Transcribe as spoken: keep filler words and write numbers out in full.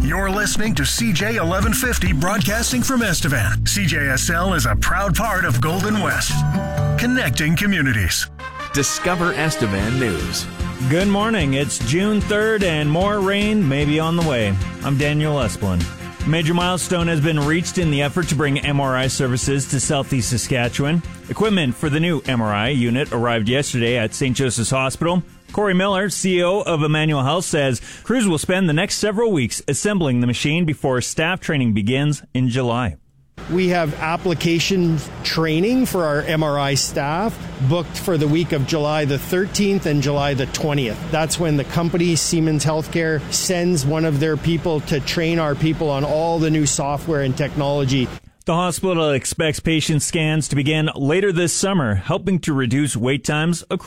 You're listening to C J eleven fifty broadcasting from Estevan. C J S L is a proud part of Golden West, connecting communities. Discover Estevan News. Good morning. It's June third and more rain may be on the way. I'm Daniel Esplin. A major milestone has been reached in the effort to bring M R I services to Southeast Saskatchewan. Equipment for the new M R I unit arrived yesterday at Saint Joseph's Hospital. Corey Miller, C E O of Emmanuel Health, says crews will spend the next several weeks assembling the machine before staff training begins in July. We have application training for our M R I staff booked for the week of July the thirteenth and July the twentieth. That's when the company, Siemens Healthcare, sends one of their people to train our people on all the new software and technology. The hospital expects patient scans to begin later this summer, helping to reduce wait times across